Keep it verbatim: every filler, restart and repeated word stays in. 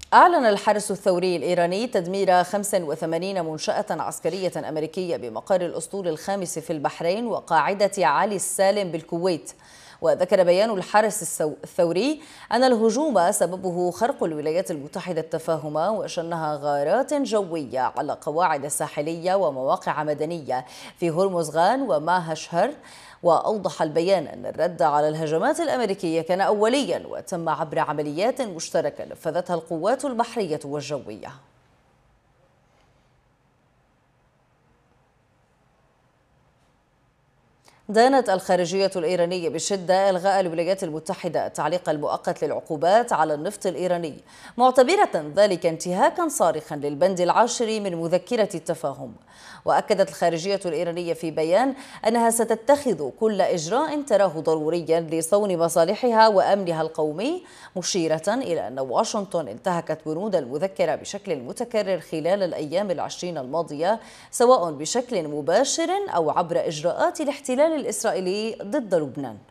أعلن الحرس الثوري الإيراني تدمير خمس وثمانين منشأة عسكرية أمريكية بمقر الأسطول الخامس في البحرين وقاعدة علي السالم بالكويت. وذكر بيان الحرس الثوري أن الهجوم سببه خرق الولايات المتحدة التفاهم وشنها غارات جوية على قواعد ساحلية ومواقع مدنية في هرمزغان وماهشهر. وأوضح البيان أن الرد على الهجمات الأمريكية كان أوليا وتم عبر عمليات مشتركة نفذتها القوات البحرية والجوية. دانت الخارجية الإيرانية بشدة إلغاء الولايات المتحدة التعليق المؤقت للعقوبات على النفط الإيراني، معتبرة ذلك انتهاكا صارخا للبند العاشر من مذكرة التفاهم. وأكدت الخارجية الإيرانية في بيان أنها ستتخذ كل إجراء تراه ضروريا لصون مصالحها وأمنها القومي، مشيرة إلى أن واشنطن انتهكت بنود المذكرة بشكل متكرر خلال الأيام العشرين الماضية، سواء بشكل مباشر أو عبر إجراءات الاحتلال الإسرائيلي ضد لبنان.